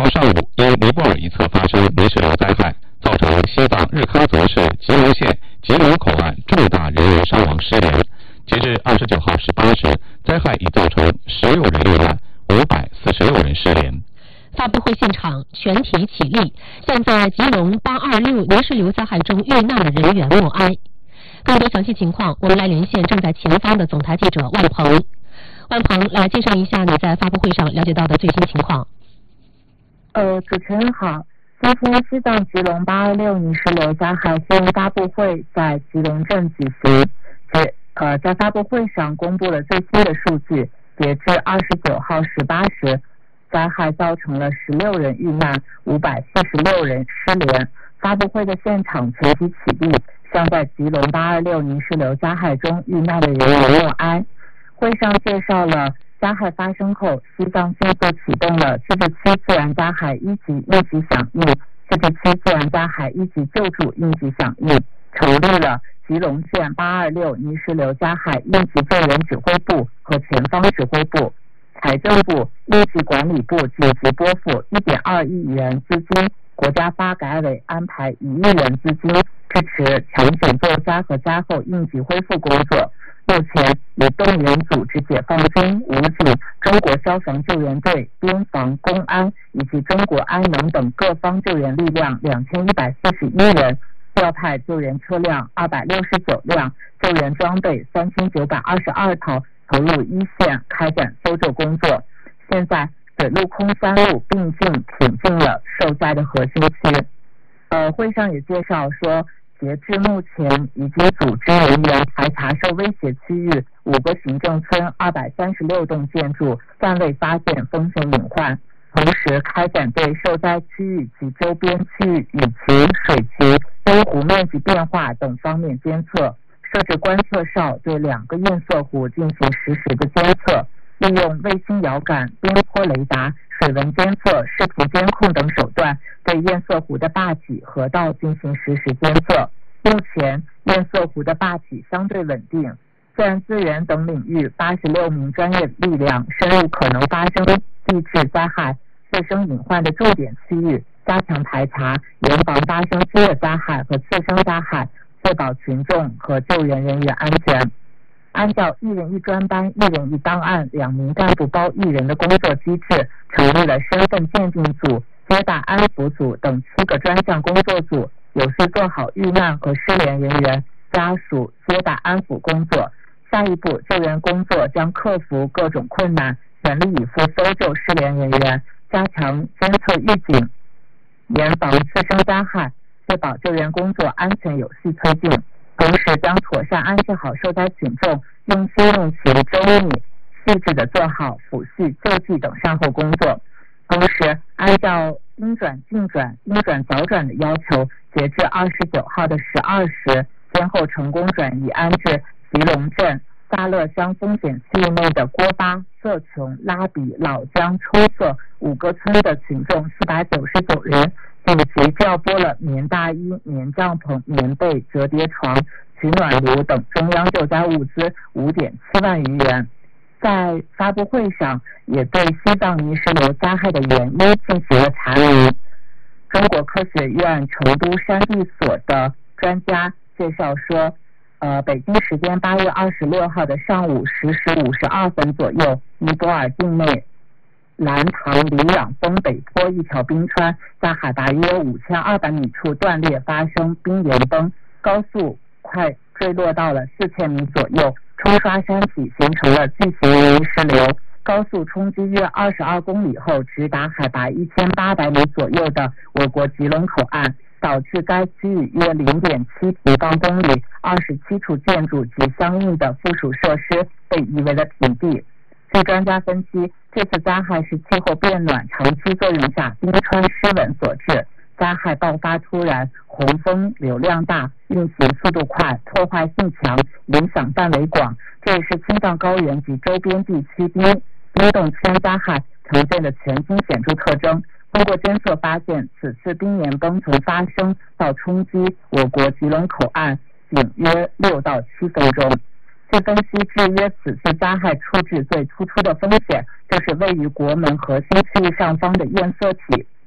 号上午，因尼泊尔一侧发生泥石流灾害，造成西藏日喀则市吉隆县吉隆口岸重大人员伤亡失联。截至29号18时，灾害已造成16人遇难，546人失联。 发布会现场全体起立，向在吉隆826泥石流灾害中遇难的人员默哀。更多详细情况，我们来连线正在前方的总台记者万鹏。万鹏，来介绍一下你在发布会上了解到的最新情况。 主持人好，今天西藏吉隆826泥石流灾害新闻发布会在吉隆镇举行。在发布会上公布了最新的数据，截至29号18时，灾害造成了16人遇难，546人失联。发布会的现场全体起立，向在吉隆826泥石流灾害中遇难的人员默哀。会上介绍了灾害发生后，西藏迅速启动了7/7自然灾害一级应急响应、7/7自然灾害一级救助应急响应，成立了吉隆县826泥石流灾害应急救援指挥部和前方指挥部。财政部应急管理部紧急拨付1.2亿元资金，国家发改委安排1亿元资金，支持抢险救灾和灾后应急恢复工作。目前已动员组织解放军、武警、中国消防救援队、边防、公安以及中国安农等各方救援力量2141人，调派救援车辆269辆，救援装备3922套，投入一线开展搜救工作。现在水陆空三路并进挺进了受灾的核心区。会上也介绍说，截至目前已经组织人员排查受威胁区域5个行政村236栋建筑，暂未发现风险隐患。同时开展对受灾区域及周边区域雨情、水情、冰湖面积变化等方面监测，设置观测哨对2个堰塞湖进行实时的监测，利用卫星遥感、边坡雷达、水文监测、视频监控等手段对堰塞湖的坝体、河道进行实时监测。目前堰塞湖的坝体相对稳定，自然资源等领域86名专业力量深入可能发生地质灾害次生隐患的重点区域，加强排查，严防发生新的灾害和次生灾害，确保群众和救援人员安全。按照1人1专班、1人1档案、2名干部包1人的工作机制，成立了身份鉴定组、接待安抚组等7个专项工作组，有序做好遇难和失联人员家属接待安抚工作。下一步救援工作将克服各种困难，全力以赴搜救失联人员，加强监测预警，严防次生灾害，确保救援工作安全有序推进。同时将妥善安置好受灾群众，用心用情周密细致地做好抚恤、救济等善后工作。同时按照应转尽转、应转早转的要求，截至29号的12时，先后成功转移安置吉隆镇萨勒乡风险区域内的郭巴、色琼、拉比、老江、出色5个村的群众499人，紧急调拨了棉大衣、棉帐篷、棉被、折叠床、取暖炉等中央救灾物资5.7万余元。在发布会上也对西藏泥石流灾害的原因进行了查明。中国科学院成都山地所的专家介绍说，北京时间8月26号的上午10时52分左右，尼泊尔境内兰唐里朗峰北坡一条冰川在海拔约5200米处断裂，发生冰岩崩，高速快坠落到了4000米左右，冲刷山体，形成了巨型泥石流。高速冲击约22公里后，直达海拔1800米左右的我国吉隆口岸，导致该区域约0.7平方公里27处建筑及相应的附属设施被夷为了平地。据专家分析，这次灾害是气候变暖长期作用下冰川失稳所致，灾害爆发突然，洪峰流量大，运行速度快，破坏性强，影响范围广，这也是青藏高原及周边地区冰冻天灾害呈现的全新显著特征。通过监测发现，此次冰岩崩从发生到冲击我国吉隆口岸仅约6到7分钟。据分析，制约此次灾害处置最突出的风险，就是位于国门核心区域上方的堰塞体。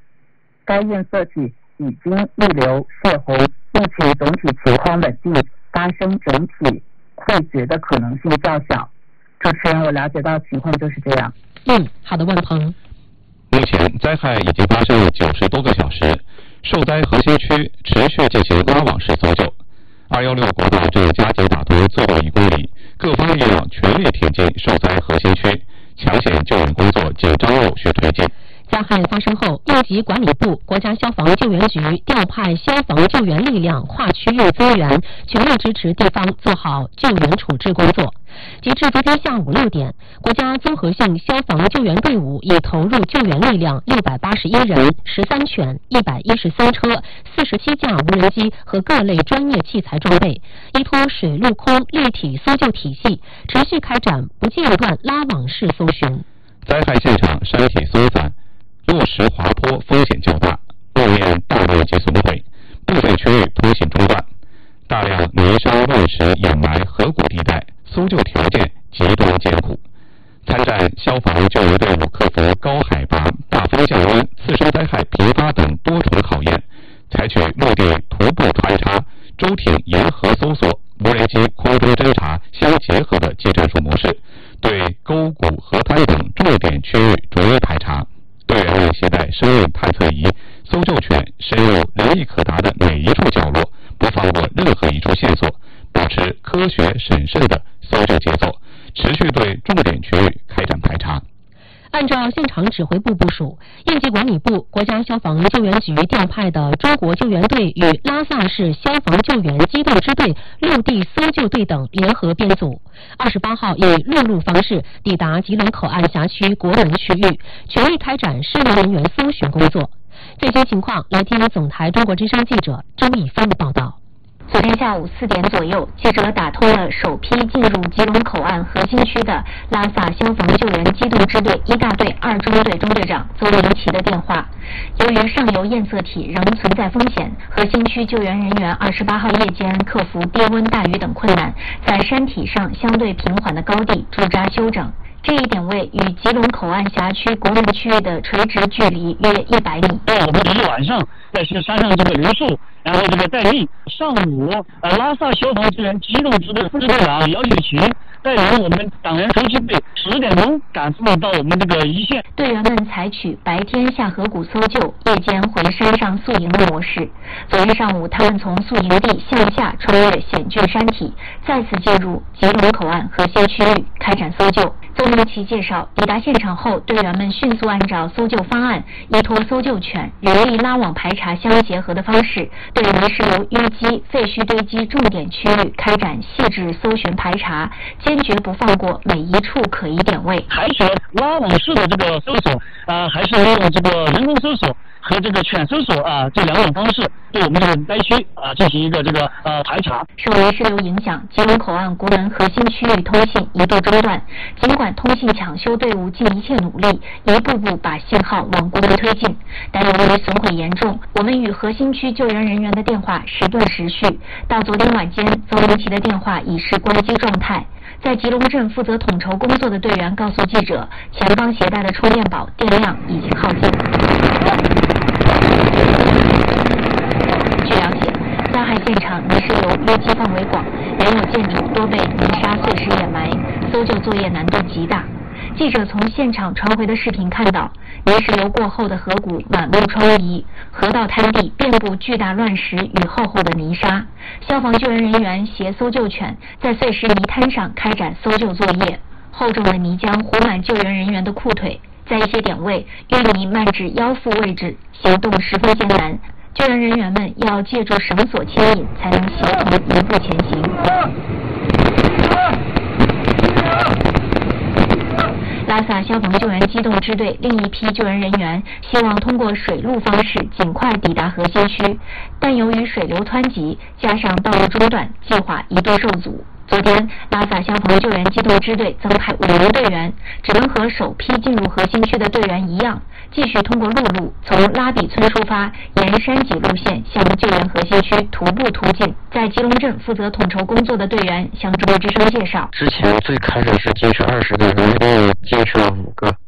该验测体已经预留泄洪，目前总体情况稳定，发生整体溃决的可能性较小。主持人，我了解到情况就是这样。 好的，万鹏。 目前灾害已经发生了90多个小时，受灾核心区持续进行拉网式搜救。216国道正加紧打通最后1公里，各方力量全力挺进受灾核心区，抢险救援工作紧张陆续推进。 灾害发生后，应急管理部、国家消防救援局调派消防救援力量跨区域资源，全力支持地方做好救援处置工作。截至昨天下午6点，国家综合性消防救援队伍已投入救援力量681人、13犬、113车、47架无人机和各类专业器材装备，依托水陆空立体搜救体系，持续开展不间断拉网式搜寻。 灾害现场山体松散，落石滑坡风险较大，路面大面积损毁，部分区域通信中断，大量泥沙乱石掩埋河谷地带，搜救条件极端艰苦。参战消防救援队伍克服高海拔、大风降温、次生灾害频发等多重考验，采取陆地徒步穿插、舟艇沿河搜索、无人机空中侦察相结合的技战术模式，对沟谷、河滩等重点区域逐一排查。队员们携带生命探测仪、搜救犬深入人力可达的每一处角落，不放过任何一处线索，保持科学审慎的搜救节奏，持续对重点区域开展排查。 按照现场指挥部部署，应急管理部、国家消防救援局调派的中国救援队与拉萨市消防救援机动支队陆地搜救队等联合编组，28号以陆路方式抵达吉隆口岸辖区国门区域，全力开展失联人员搜寻工作。最新情况，来听总台中国之声记者周以芳的报道。 昨天下午4点左右，记者打通了首批进入吉隆口岸核心区的拉萨消防救援机动支队1大队2中队中队长邹明奇的电话。由于上游验测体仍存在风险，核心区救援人员28号夜间克服低温、大雨等困难，在山体上相对平缓的高地驻扎休整。这一点位与吉隆口岸辖区国门区域的垂直距离约100米。 我们一晚上在山上这个留宿，然后这个待命。上午，拉萨消防救援机动支队副支队长姚雨晴带领我们党员突击队10点钟赶赴到我们这个一线。 队员们采取白天下河谷搜救，夜间回山上宿营的模式。昨天上午，他们从宿营地向下穿越险峻山体，再次进入吉隆口岸核心区域开展搜救。邹明奇介绍，抵达现场后，队员们迅速按照搜救方案，依托搜救犬、人力拉网排查相结合的方式，对泥石流淤积、废墟堆积重点区域开展细致搜寻排查，坚决不放过每一处可疑点位。 采取拉网式的这个搜索，还是利用这个人工搜索和这个犬搜索这2种方式，对我们这个灾区进行一个这个排查。 受泥石流影响，吉隆口岸国门核心区域通信一度中断。尽管通信抢修队伍尽一切努力，一步步把信号往国门推进，但由于损毁严重，我们与核心区救援人员的电话时断时续。到昨天晚间，邹明奇的电话已是关机状态。在吉隆镇负责统筹工作的队员告诉记者，前方携带的充电宝电量已经耗尽。据了解，灾害现场泥石流淤积范围广，原有建筑多被泥沙碎石掩埋，搜救作业难度极大。记者从现场传回的视频看到，泥石流过后的河谷满目疮痍，河道滩地遍布巨大乱石与厚厚的泥沙。消防救援人员携搜救犬在碎石泥滩上开展搜救作业，厚重的泥浆糊满救援人员的裤腿，在一些点位淤泥漫至腰腹位置，行动十分艰难。救援人员们要借助绳索牵引，才能协同一步前行。拉萨消防救援机动支队另一批救援人员希望通过水路方式尽快抵达核心区，但由于水流湍急，加上道路中断，计划一度受阻。昨天，拉萨消防救援机动支队增派5名队员，只能和首批进入核心区的队员一样，继续通过陆路从拉比村出发，沿山脊路线向救援核心区徒步突进。在吉隆镇负责统筹工作的队员向中国之声介绍， 之前最开始是进去20个，然后进去了5个，经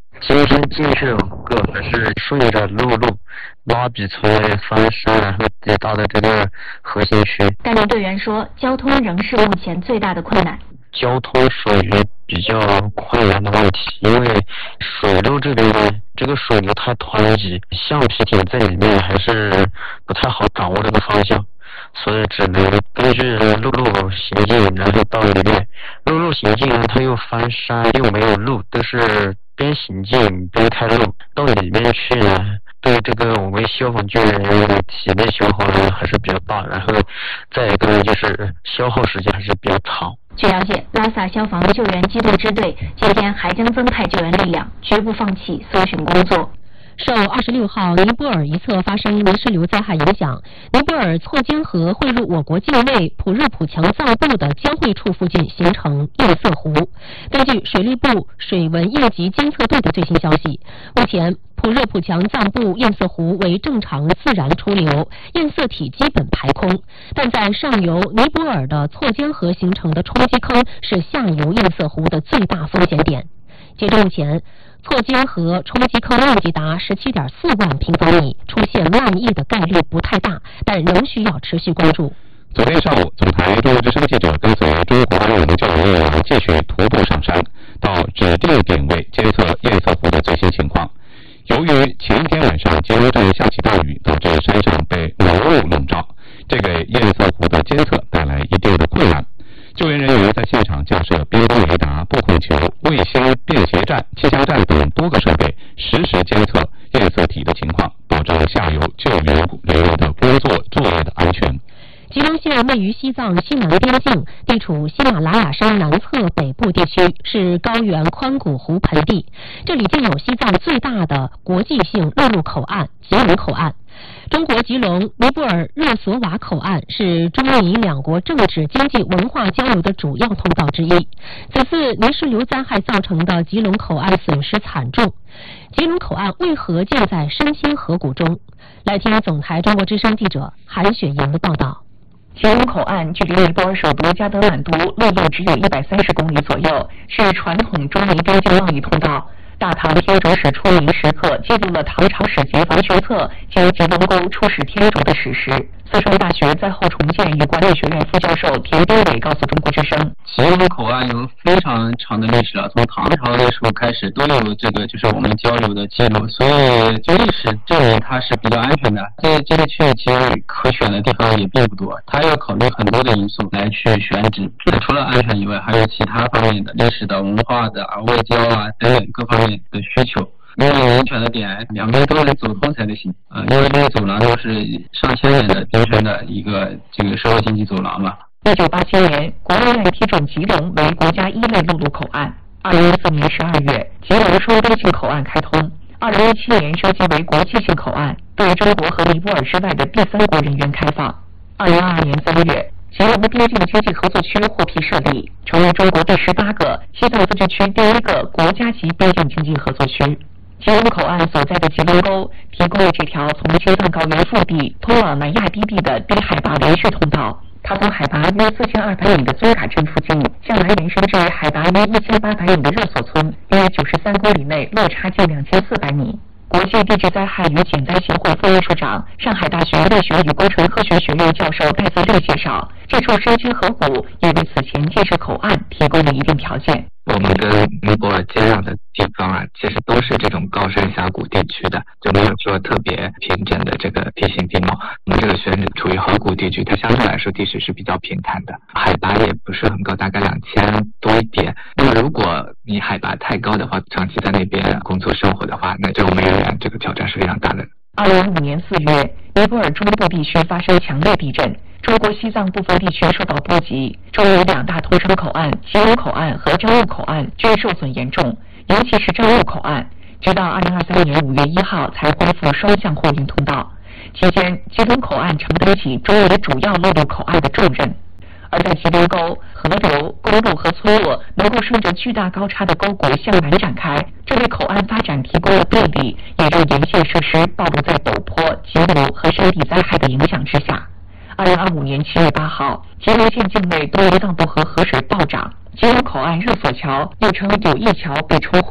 身建设个还是顺着陆路拉比村翻山，然后抵达的这个核心区。 该名队员说，交通仍是目前最大的困难。 交通属于比较困难的问题，因为水路这边呢，这个水流太湍急，橡皮艇在里面还是不太好掌握这个方向，所以只能根据陆路行进，然后到里面。陆路行进呢，它又翻山又没有路，都是边行进边开路，到里面去呢，对这个我们消防队员的体力消耗呢还是比较大，然后再一个就是消耗时间还是比较长。 据了解，拉萨消防救援机动支队今天还将增派救援力量，绝不放弃搜寻工作。 受26号尼泊尔一侧发生泥石流灾害影响，尼泊尔错江河汇入我国境内普热普强藏部的交汇处附近形成堰塞湖。根据水利部水文应急监测队的最新消息，目前普热普强藏部堰塞湖为正常自然出流，堰塞体基本排空，但在上游尼泊尔的错江河形成的冲击坑是下游堰塞湖的最大风险点。截至目前，错江河冲击坑面积达17.4万平方米，出现漫溢的概率不太大，但仍需要持续关注。 昨天上午，总台中国之声记者跟随中国国家运动救援人员继续徒步上山，到指定点位监测堰塞湖的最新情况。由于前一天晚上吉隆站下起大雨，导致山上被浓雾笼罩，这给堰塞湖的监测带来一定的困难。救援人员在现场架设边光雷达、布控球、卫星便携站、气象站等多个设备，实时监测堰塞体的情况，保证下游救援人员的工作作业的安全。 吉隆县位于西藏西南边境，地处喜马拉雅山南侧北部地区，是高原宽谷湖盆地。这里建有西藏最大的国际性陆路口岸——吉隆口岸。中国吉隆尼泊尔热索瓦口岸是中尼两国政治、经济、文化交流的主要通道之一。此次泥石流灾害造成的吉隆口岸损失惨重。吉隆口岸为何建在深陷河谷中？来听总台中国之声记者韩雪莹的报道。 吉隆口岸距离尼泊尔首都加德满都陆路只有130公里左右，是传统中尼边境贸易通道。大唐天竺使出名时刻记录了唐朝使节房学策将吉隆沟出使天竺的史实。四川大学灾后重建与管理学院副教授田边伟告诉中国之声， 吉隆口岸有非常长的历史了，从唐朝的时候开始都有这个就是我们交流的记录，所以就历史证明它是比较安全的。这个区域其实可选的地方也并不多，它要考虑很多的因素来去选址。除了安全以外，还有其他方面的历史的、文化的、外交啊等等各方面的需求。因为人权的点两边都能走通才能行因为这个走廊都是上千年的形成的一个这个社会经济走廊嘛。 1987年，国务院批准吉隆为国家1类陆路口岸。2014年12月，吉隆双边境口岸开通。2017年升级为国际性口岸，对中国和尼泊尔之外的第三国人员开放。2022年3月，吉隆边境经济合作区获批设立，成为中国第18个、西藏自治区第1个国家级边境经济合作区。吉隆口岸所在的吉隆沟提供了这条从青藏高原腹地通往南亚低地的低海拔连续通道。它从海拔约4200米的尊嘎镇附近向南延伸至海拔约1800米的热索村，约93公里内落差近2400米。国际地质灾害与减灾协会副秘书长、上海大学力学与工程科学学院教授戴泽烈介绍，这处深陷河谷也为此前建设口岸提供了一定条件。 我们跟尼泊尔接壤的地方啊，其实都是这种高山峡谷地区的，就没有说特别平整的这个地形地貌。我们这个选址处于河谷地区，它相对来说地势是比较平坦的，海拔也不是很高，大概2000多一点。那么如果你海拔太高的话，长期在那边工作生活的话，那对我们人员这个挑战是非常大的。 2015年4月，尼泊尔中部地区发生强烈地震，中国西藏部分地区受到波及，中尼两大通商口岸吉隆口岸和樟木口岸均受损严重，尤其是樟木口岸，直到2023年5月1号才恢复双向货运通道。期间，吉隆口岸承担起中尼主要陆路口岸的重任。而在吉隆沟，河流、公路和村落能够顺着巨大高差的沟谷向南展开，这为口岸发展提供了便利，也让沿线设施暴露在陡坡、急流和山地灾害的影响之下。2025年7月8号，吉隆县境内东尼藏布河河水暴涨，吉隆口岸热索桥又称友谊桥被冲毁。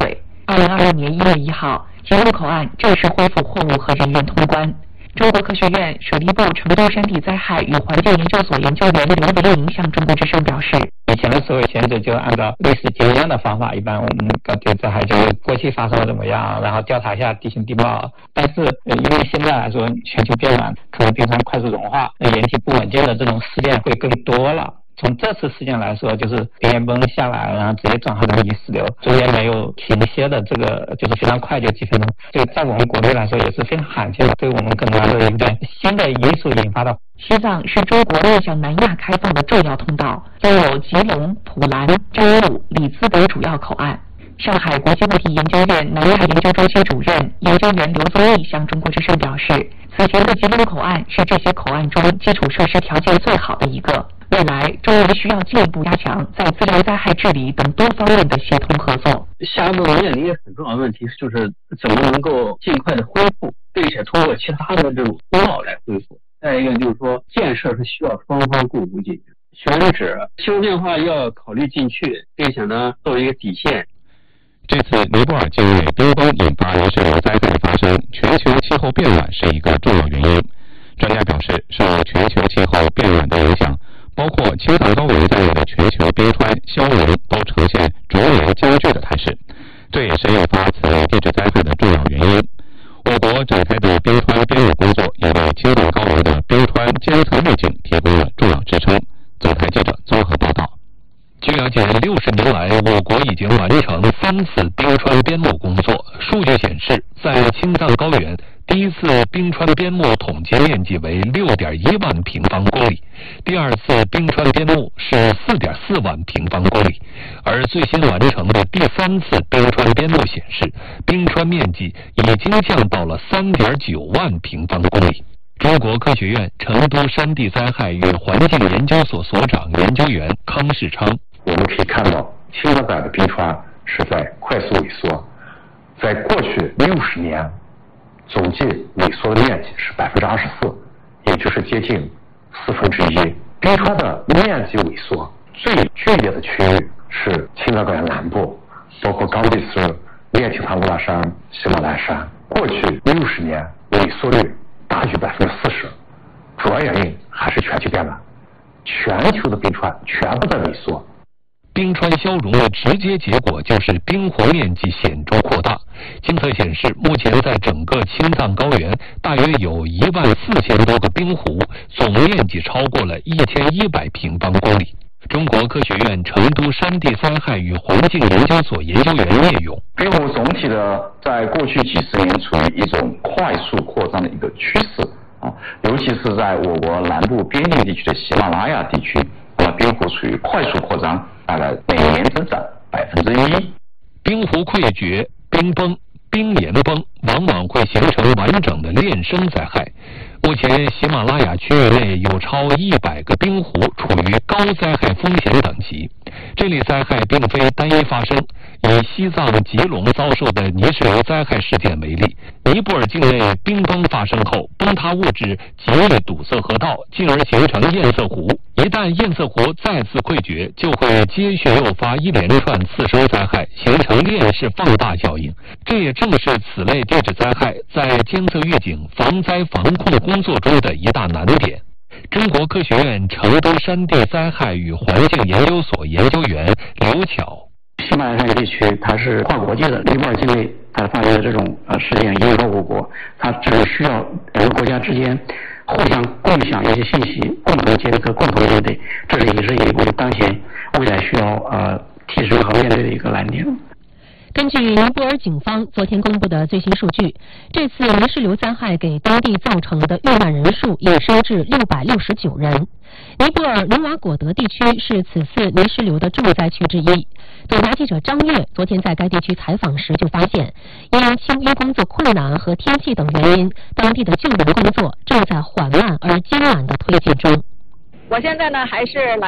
2022年1月1号，吉隆口岸正式恢复货物和人员通关。中国科学院水利部成都山地灾害与环境研究所研究员刘维迎向中国之声表示， 以前的时候，前者就按照类似经验的方法，一般我们对灾害就是过去发生了怎么样，然后调查一下地形地貌。但是因为现在来说，全球变暖，可能冰川快速融化，岩体不稳定的这种事件会更多了。从这次事件来说，就是冰岩崩下来，然后直接转化成泥石流，中间没有停歇的，这个就是非常快，就几分钟。这个在我们国内来说也是非常罕见的，对我们可能是一个新的因素引发的。 西藏是中国面向南亚开放的重要通道，拥有吉隆、普兰、真武、里兹等主要口岸。上海国际问题研究院南亚研究中心主任研究员刘宗义向中国之声表示，此前的吉隆口岸是这些口岸中基础设施条件最好的一个。未来，中国需要进一步加强在自然灾害治理等多方面的协同合作。 下一步面临一个很重要的问题，就是怎么能够尽快的恢复，并且通过其他的这种通道来恢复。再一个就是说，建设是需要双方共同解决，选址、气候变化要考虑进去，并且呢作为一个底线。 这次尼泊尔境内冰崩引发泥石流灾害发生，全球气候变暖是一个重要原因。专家表示，受全球气候变暖的影响，包括青藏高原在内的全球冰川、消融都呈现逐年加剧的态势，这也是引发此类地质灾害的重要原因。我国展开的冰川编入工作，也为青藏高原的冰川监测路径提供了重要支撑。总台记者综合报道。 据了解，60年来，我国已经完成3次冰川编目工作。数据显示，在青藏高原，第一次冰川编目统计面积为6.1万平方公里，第二次冰川编目是4.4万平方公里，而最新完成的第3次冰川编目显示，冰川面积已经降到了3.9万平方公里。中国科学院成都山地灾害与环境研究所所长研究员康世昌， 我们可以看到，青藏高原的冰川是在快速萎缩，在过去60年，总计萎缩的面积是24%，也就是接近1/4。冰川的面积萎缩最剧烈的区域是青藏高原南部，包括冈底斯、烈挺唐古拉山、喜马拉雅山。过去60年萎缩率大于40%，主要原因还是全球变暖，全球的冰川全部在萎缩。 冰川消融的直接结果就是冰湖面积显著扩大。监测显示，目前在整个青藏高原大约有14000多个冰湖，总面积超过了1100平方公里。中国科学院成都山地灾害与环境研究所研究员聂勇， 冰湖总体的在过去几十年处于一种快速扩张的一个趋势啊，尤其是在我国南部边境地区的喜马拉雅地区，冰湖处于快速扩张，大概每年增长1%。 冰湖溃决、冰崩、冰岩崩往往会形成完整的链生灾害。目前，喜马拉雅区域内有超100个冰湖处于高灾害风险等级。这类灾害并非单一发生。以西藏吉隆遭受的泥石流灾害事件为例，尼泊尔境内冰崩发生后，崩塌物质极易堵塞河道，进而形成堰塞湖。一旦堰塞湖再次溃决，就会接续诱发一连串次生灾害，形成链式放大效应。这也正是此类地质灾害在监测预警、防灾防控工作中的一大难点。中国科学院成都山地灾害与环境研究所研究员刘巧， 喜马拉雅山地区它是跨国际的，尼泊尔境内它发生的这种事件影响到我国，它只需要两个国家之间互相共享一些信息，共同监测，共同应对，这也是我们当前未来需要提升和面对的一个难点。 根据尼泊尔警方昨天公布的最新数据，这次泥石流灾害给当地造成的遇难人数已升至669人。尼泊尔努瓦果德地区是此次泥石流的重灾区之一。总台记者张悦昨天在该地区采访时就发现，因清淤工作困难和天气等原因，当地的救援工作正在缓慢而艰难的推进中。 我现在呢还是来